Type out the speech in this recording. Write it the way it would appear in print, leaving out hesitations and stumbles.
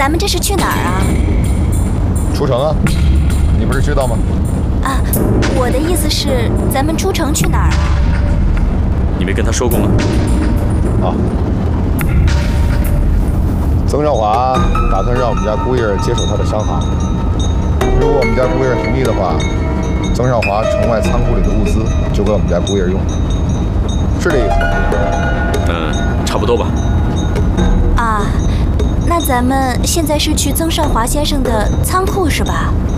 咱们这是去哪儿啊？ 出城啊，你不是知道吗？ 啊，我的意思是，咱们出城去哪儿啊？ 你没跟他说过吗？ 啊，曾少华打算让我们家姑爷接手他的商行。如果我们家姑爷同意的话，曾少华城外仓库里的物资就归我们家姑爷用，是这意思吗？ 差不多吧。 啊，那咱们现在是去曾少华先生的仓库是吧？